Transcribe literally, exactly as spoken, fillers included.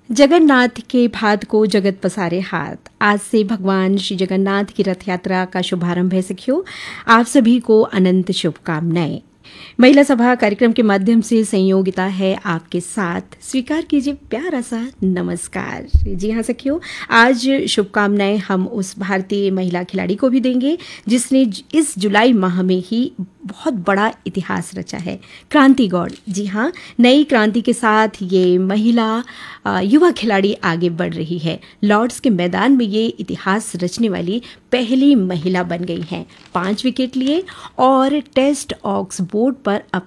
जगन्नाथ के भात को जगत पसारे हाथ। आज से भगवान श्री जगन्नाथ की रथ यात्रा का शुभारंभ है सखियों। आप सभी को अनंत शुभकामनाएं। महिला सभा कार्यक्रम के माध्यम से संयोगिता है आपके साथ। स्वीकार कीजिए प्यारा सा नमस्कार। जी हाँ सखियों, आज शुभकामनाएं हम उस भारतीय महिला खिलाड़ी को भी देंगे जिसने इस जुलाई माह में ही बहुत बड़ा इतिहास रचा है, क्रांति गौड़। जी हाँ, नई क्रांति के साथ ये महिला युवा खिलाड़ी आगे बढ़ रही है। लॉर्ड्स के मैदान में ये इतिहास रचने वाली पहली महिला बन गई हैं। पांच विकेट लिए और टेस्ट ऑक्सबोर्ड पर